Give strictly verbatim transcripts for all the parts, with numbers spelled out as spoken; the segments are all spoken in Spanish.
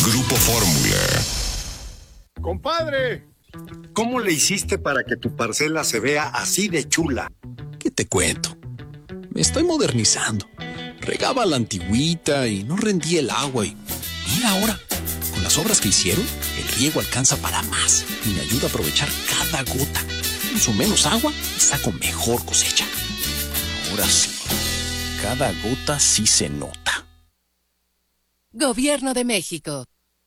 Grupo Fórmula. ¡Compadre! ¿Cómo le hiciste para que tu parcela se vea así de chula? ¿Qué te cuento? Me estoy modernizando. Regaba la antigüita y no rendía el agua y mira ahora, con las obras que hicieron, el riego alcanza para más y me ayuda a aprovechar cada gota. Uso menos agua y saco mejor cosecha. Ahora sí, cada gota sí se nota. Gobierno de México.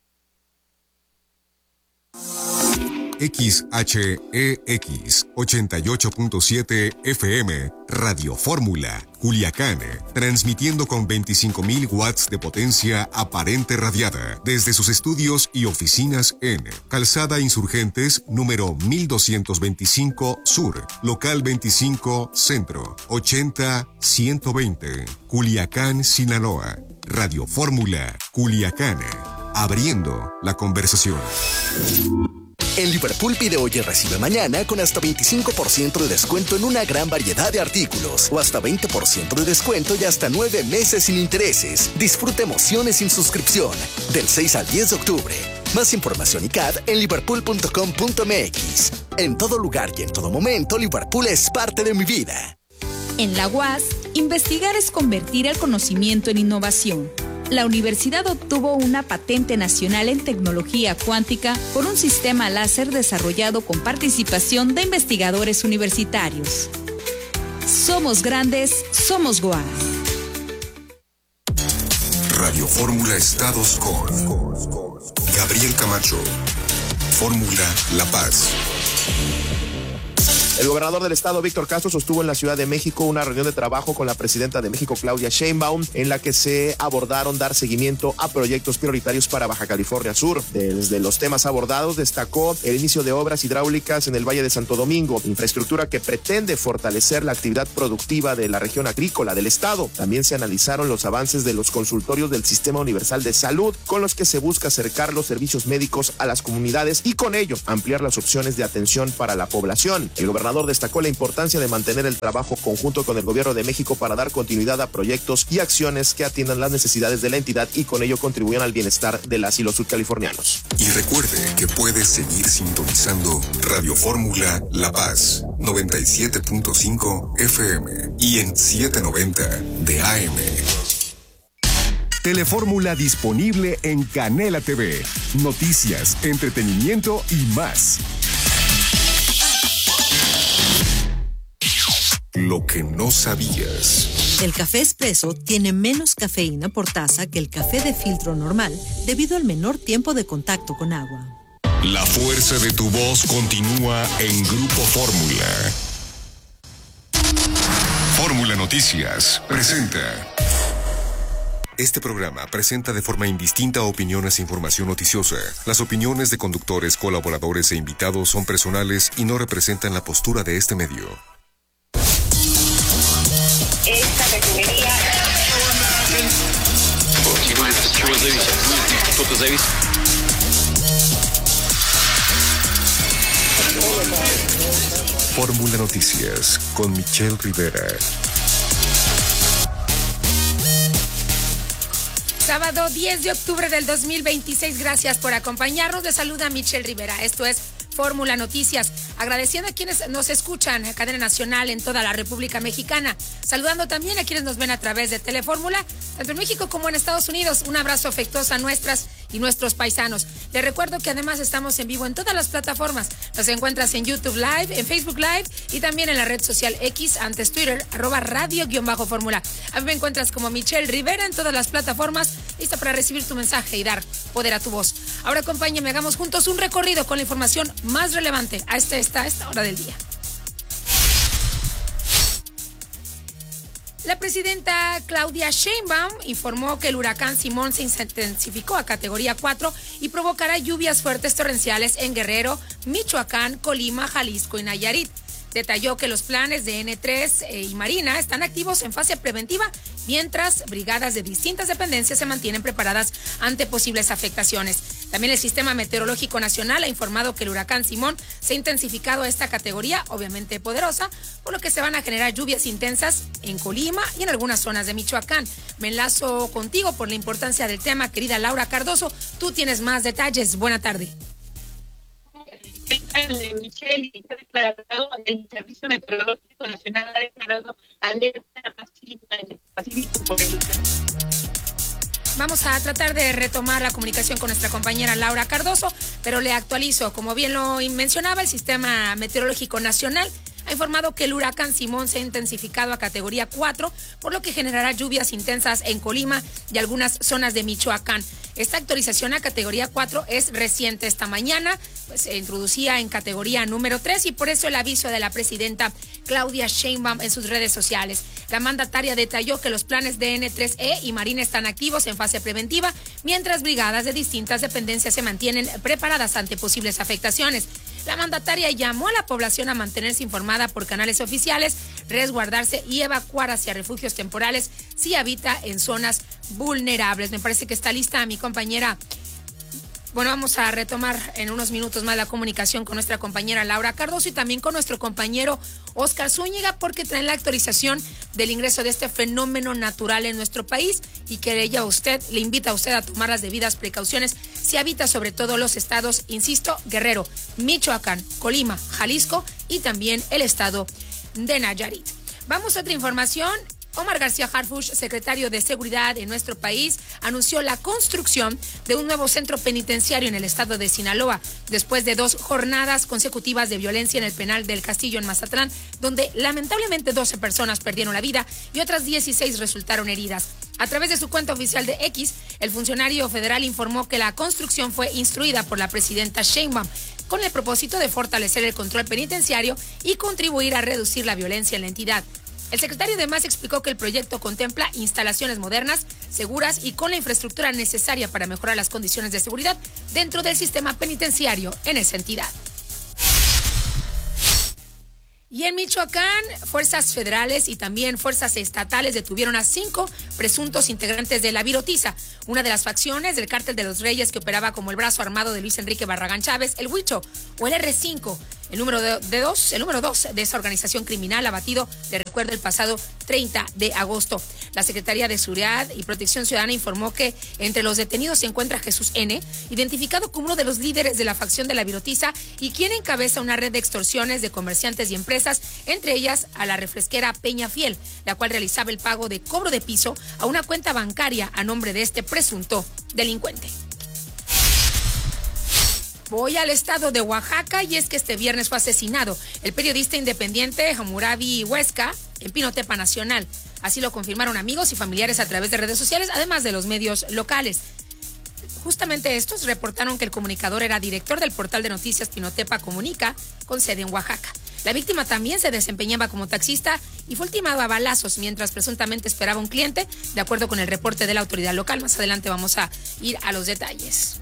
X H E X ochenta y ocho punto siete F M, Radio Fórmula, Culiacán, transmitiendo con veinticinco mil watts de potencia aparente radiada desde sus estudios y oficinas en Calzada Insurgentes, número mil doscientos veinticinco Sur, local veinticinco Centro, ochenta ciento veinte, Culiacán, Sinaloa. Radio Fórmula, Culiacán, abriendo la conversación. En Liverpool pide hoy y recibe mañana con hasta veinticinco por ciento de descuento en una gran variedad de artículos o hasta veinte por ciento de descuento y hasta nueve meses sin intereses. Disfruta emociones sin suscripción del seis al diez de octubre. Más información y C A D en liverpool punto com punto m x. En todo lugar y en todo momento, Liverpool es parte de mi vida. En la U A S, investigar es convertir el conocimiento en innovación. La universidad obtuvo una patente nacional en tecnología cuántica por un sistema láser desarrollado con participación de investigadores universitarios. Somos grandes, somos U A S. Radio Fórmula Estados con Gabriel Camacho. Fórmula La Paz. El gobernador del estado, Víctor Castro, sostuvo en la Ciudad de México una reunión de trabajo con la presidenta de México, Claudia Sheinbaum, en la que se abordaron dar seguimiento a proyectos prioritarios para Baja California Sur. Desde los temas abordados destacó el inicio de obras hidráulicas en el Valle de Santo Domingo, infraestructura que pretende fortalecer la actividad productiva de la región agrícola del estado. También se analizaron los avances de los consultorios del Sistema Universal de Salud, con los que se busca acercar los servicios médicos a las comunidades y con ello ampliar las opciones de atención para la población. El gobernador El gobernador destacó la importancia de mantener el trabajo conjunto con el gobierno de México para dar continuidad a proyectos y acciones que atiendan las necesidades de la entidad y con ello contribuyan al bienestar de las y los sudcalifornianos. Y recuerde que puede seguir sintonizando Radio Fórmula La Paz, noventa y siete punto cinco F M y en setecientos noventa de A M. Telefórmula disponible en Canela T V. Noticias, entretenimiento y más. Lo que no sabías. El café expreso tiene menos cafeína por taza que el café de filtro normal debido al menor tiempo de contacto con agua. La fuerza de tu voz continúa en Grupo Fórmula. Fórmula Noticias presenta. Este programa presenta de forma indistinta opiniones e información noticiosa. Las opiniones de conductores, colaboradores e invitados son personales y no representan la postura de este medio. Esta refinería. Fórmula Noticias con Michelle Rivera. Sábado diez de octubre del dos mil veintiséis. Gracias por acompañarnos. Les saluda Michelle Rivera. Esto es Fórmula Noticias, agradeciendo a quienes nos escuchan a cadena nacional en toda la República Mexicana, saludando también a quienes nos ven a través de Telefórmula, tanto en México como en Estados Unidos. Un abrazo afectuoso a nuestras y nuestros paisanos. Les recuerdo que además estamos en vivo en todas las plataformas. Nos encuentras en YouTube Live, en Facebook Live y también en la red social X, antes Twitter, arroba radio-fórmula. A mí me encuentras como Michelle Rivera en todas las plataformas, lista para recibir tu mensaje y dar poder a tu voz. Ahora acompáñame, hagamos juntos un recorrido con la información más relevante a esta, esta, esta hora del día. La presidenta Claudia Sheinbaum informó que el huracán Simón se intensificó a categoría cuatro y provocará lluvias fuertes torrenciales en Guerrero, Michoacán, Colima, Jalisco y Nayarit. Detalló que los planes de N tres y Marina están activos en fase preventiva, mientras brigadas de distintas dependencias se mantienen preparadas ante posibles afectaciones. También el Sistema Meteorológico Nacional ha informado que el huracán Simón se ha intensificado a esta categoría, obviamente poderosa, por lo que se van a generar lluvias intensas en Colima y en algunas zonas de Michoacán. Me enlazo contigo por la importancia del tema, querida Laura Cardoso. Tú tienes más detalles. Buena tarde. Michelle, está declarado, el Servicio Meteorológico Nacional ha declarado alerta máxima en el Pacífico por el... Vamos a tratar de retomar la comunicación con nuestra compañera Laura Cardoso, pero le actualizo. Como bien lo mencionaba, el Sistema Meteorológico Nacional ha informado que el huracán Simón se ha intensificado a categoría cuatro, por lo que generará lluvias intensas en Colima y algunas zonas de Michoacán. Esta actualización a categoría cuatro es reciente. Esta mañana pues, se introducía en categoría número tres y por eso el aviso de la presidenta Claudia Sheinbaum en sus redes sociales. La mandataria detalló que los planes de N tres E y Marina están activos en fase preventiva, mientras brigadas de distintas dependencias se mantienen preparadas ante posibles afectaciones. La mandataria llamó a la población a mantenerse informada por canales oficiales, resguardarse y evacuar hacia refugios temporales si habita en zonas vulnerables. Me parece que está lista mi compañera. Bueno, vamos a retomar en unos minutos más la comunicación con nuestra compañera Laura Cardoso y también con nuestro compañero Oscar Zúñiga, porque traen la actualización del ingreso de este fenómeno natural en nuestro país y que ella a usted, le invita a usted a tomar las debidas precauciones si habita sobre todo los estados, insisto, Guerrero, Michoacán, Colima, Jalisco y también el estado de Nayarit. Vamos a otra información. Omar García Harfuch, secretario de Seguridad en nuestro país, anunció la construcción de un nuevo centro penitenciario en el estado de Sinaloa, después de dos jornadas consecutivas de violencia en el penal del Castillo en Mazatlán, donde lamentablemente doce personas perdieron la vida y otras dieciséis resultaron heridas. A través de su cuenta oficial de X, el funcionario federal informó que la construcción fue instruida por la presidenta Sheinbaum, con el propósito de fortalecer el control penitenciario y contribuir a reducir la violencia en la entidad. El secretario además explicó que el proyecto contempla instalaciones modernas, seguras y con la infraestructura necesaria para mejorar las condiciones de seguridad dentro del sistema penitenciario en esa entidad. Y en Michoacán, fuerzas federales y también fuerzas estatales detuvieron a cinco presuntos integrantes de la Virotiza, una de las facciones del Cártel de los Reyes que operaba como el brazo armado de Luis Enrique Barragán Chávez, el Huicho, o el erre cinco, el número de, de dos, el número dos de esa organización criminal abatido de recuerdo el pasado treinta de agosto. La Secretaría de Seguridad y Protección Ciudadana informó que entre los detenidos se encuentra Jesús N., identificado como uno de los líderes de la facción de la Virotiza y quien encabeza una red de extorsiones de comerciantes y empresas, entre ellas a la refresquera Peña Fiel, la cual realizaba el pago de cobro de piso a una cuenta bancaria a nombre de este presunto delincuente. Voy al estado de Oaxaca y es que este viernes fue asesinado el periodista independiente Hammurabi Huesca en Pinotepa Nacional. Así lo confirmaron amigos y familiares a través de redes sociales, además de los medios locales. Justamente estos reportaron que el comunicador era director del portal de noticias Pinotepa Comunica, con sede en Oaxaca. La víctima también se desempeñaba como taxista y fue ultimado a balazos mientras presuntamente esperaba un cliente, de acuerdo con el reporte de la autoridad local. Más adelante vamos a ir a los detalles.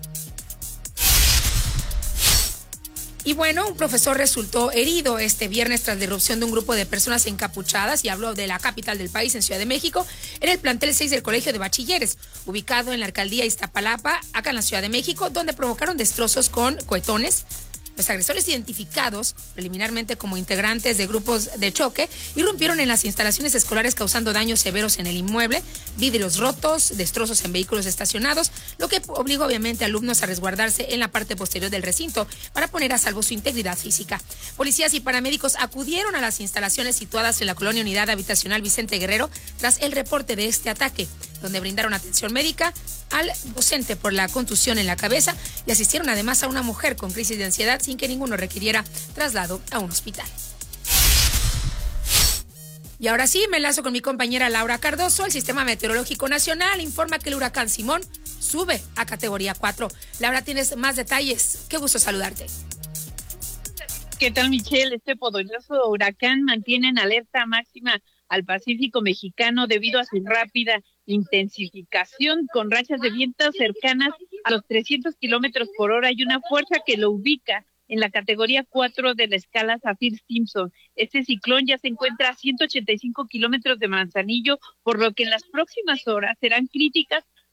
Y bueno, un profesor resultó herido este viernes tras la irrupción de un grupo de personas encapuchadas, y hablo de la capital del país, en Ciudad de México, en el plantel seis del Colegio de Bachilleres, ubicado en la alcaldía Iztapalapa, acá en la Ciudad de México, donde provocaron destrozos con cohetones. Los agresores, identificados preliminarmente como integrantes de grupos de choque, irrumpieron en las instalaciones escolares causando daños severos en el inmueble, vidrios rotos, destrozos en vehículos estacionados, lo que obligó obviamente a alumnos a resguardarse en la parte posterior del recinto para poner a salvo su integridad física. Policías y paramédicos acudieron a las instalaciones situadas en la colonia Unidad Habitacional Vicente Guerrero tras el reporte de este ataque, donde brindaron atención médica al docente por la contusión en la cabeza y asistieron además a una mujer con crisis de ansiedad sin que ninguno requiriera traslado a un hospital. Y ahora sí, me enlazo con mi compañera Laura Cardoso. El Sistema Meteorológico Nacional informa que el huracán Simón sube a categoría cuatro. Laura, tienes más detalles. Qué gusto saludarte. ¿Qué tal, Michelle? Este poderoso huracán mantiene en alerta máxima al Pacífico mexicano debido a su rápida intensificación con rachas de viento cercanas a los trescientos kilómetros por hora y una fuerza que lo ubica en la categoría cuatro de la escala Saffir-Simpson. Este ciclón ya se encuentra a ciento ochenta y cinco kilómetros de Manzanillo, por lo que en las próximas horas serán críticas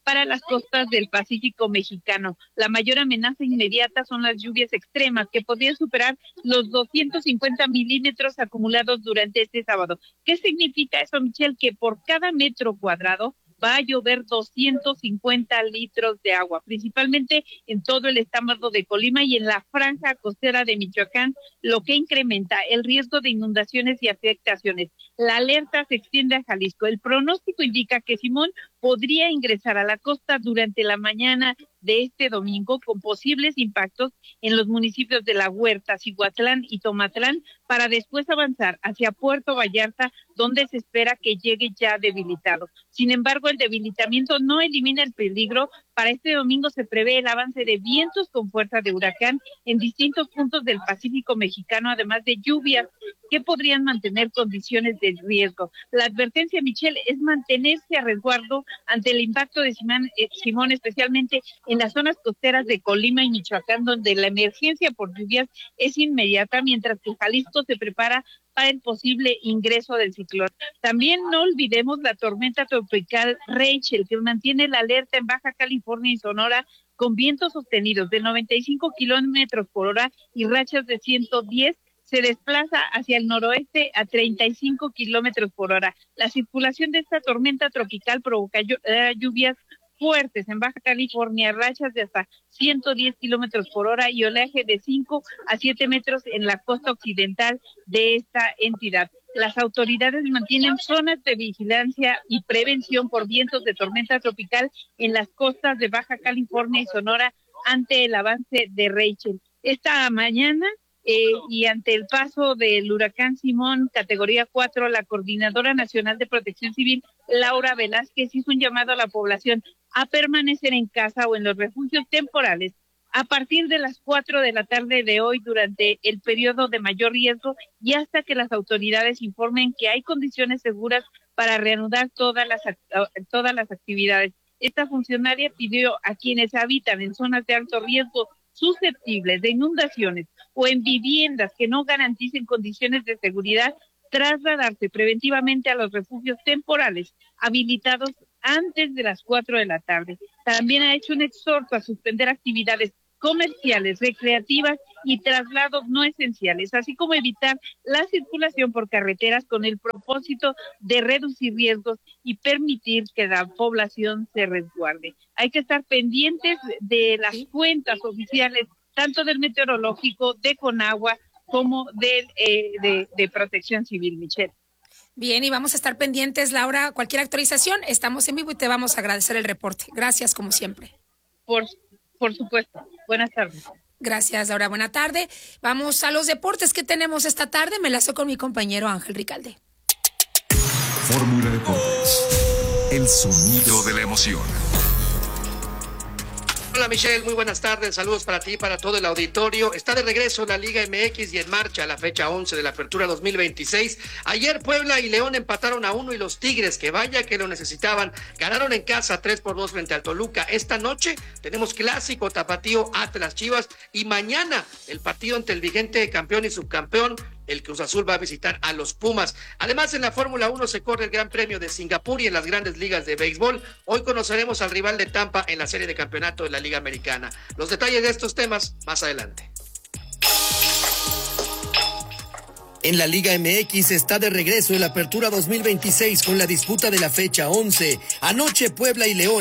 para las costas del Pacífico mexicano. La mayor amenaza inmediata son las lluvias extremas, que podrían superar los doscientos cincuenta milímetros acumulados durante este sábado. ¿Qué significa eso, Michelle? Que por cada metro cuadrado va a llover doscientos cincuenta litros de agua, principalmente en todo el estado de Colima y en la franja costera de Michoacán, lo que incrementa el riesgo de inundaciones y afectaciones. La alerta se extiende a Jalisco. El pronóstico indica que Simón podría ingresar a la costa durante la mañana de este domingo, con posibles impactos en los municipios de La Huerta, Cihuatlán y Tomatlán, para después avanzar hacia Puerto Vallarta, donde se espera que llegue ya debilitado. Sin embargo, el debilitamiento no elimina el peligro. Para este domingo se prevé el avance de vientos con fuerza de huracán en distintos puntos del Pacífico mexicano, además de lluvias que podrían mantener condiciones de riesgo. La advertencia, Michelle, es mantenerse a resguardo ante el impacto de Simón, eh, Simón, especialmente en las zonas costeras de Colima y Michoacán, donde la emergencia por lluvias es inmediata, mientras que Jalisco se prepara para el posible ingreso del ciclón. También no olvidemos la tormenta tropical Rachel, que mantiene la alerta en Baja California y Sonora, con vientos sostenidos de noventa y cinco kilómetros por hora y rachas de ciento diez. Se desplaza hacia el noroeste a treinta y cinco kilómetros por hora. La circulación de esta tormenta tropical provoca lluvias fuertes en Baja California, rachas de hasta ciento diez kilómetros por hora y oleaje de cinco a siete metros en la costa occidental de esta entidad. Las autoridades mantienen zonas de vigilancia y prevención por vientos de tormenta tropical en las costas de Baja California y Sonora ante el avance de Rachel. Esta mañana eh, y ante el paso del huracán Simón, categoría cuatro, la Coordinadora Nacional de Protección Civil, Laura Velázquez, hizo un llamado a la población a permanecer en casa o en los refugios temporales a partir de las cuatro de la tarde de hoy durante el periodo de mayor riesgo y hasta que las autoridades informen que hay condiciones seguras para reanudar todas las, todas las actividades. Esta funcionaria pidió a quienes habitan en zonas de alto riesgo susceptibles de inundaciones o en viviendas que no garanticen condiciones de seguridad trasladarse preventivamente a los refugios temporales habilitados antes de las cuatro de la tarde. También ha hecho un exhorto a suspender actividades comerciales, recreativas y traslados no esenciales, así como evitar la circulación por carreteras con el propósito de reducir riesgos y permitir que la población se resguarde. Hay que estar pendientes de las cuentas oficiales, tanto del meteorológico, de Conagua, como de, eh, de, de Protección Civil, Michelle. Bien, y vamos a estar pendientes, Laura. Cualquier actualización, estamos en vivo y te vamos a agradecer el reporte. Gracias, como siempre. Por, por supuesto. Buenas tardes. Gracias, Laura. Buena tarde. Vamos a los deportes que tenemos esta tarde. Me lazo con mi compañero Ángel Ricalde. Fórmula Deportes. El sonido de la emoción. Hola Michelle, muy buenas tardes, saludos para ti y para todo el auditorio. Está de regreso la Liga M X y en marcha la fecha once de la Apertura dos mil veintiséis. Ayer Puebla y León empataron a uno y los Tigres, que vaya que lo necesitaban, ganaron en casa tres por dos frente al Toluca. Esta noche tenemos clásico tapatío Atlas Chivas y mañana el partido entre el vigente campeón y subcampeón, el Cruz Azul, va a visitar a los Pumas. Además, en la Fórmula uno se corre el Gran Premio de Singapur y en las grandes ligas de béisbol. Hoy conoceremos al rival de Tampa en la serie de campeonato de la Liga Americana. Los detalles de estos temas más adelante. En la Liga M X está de regreso en la Apertura dos mil veintiséis con la disputa de la fecha once. Anoche Puebla y León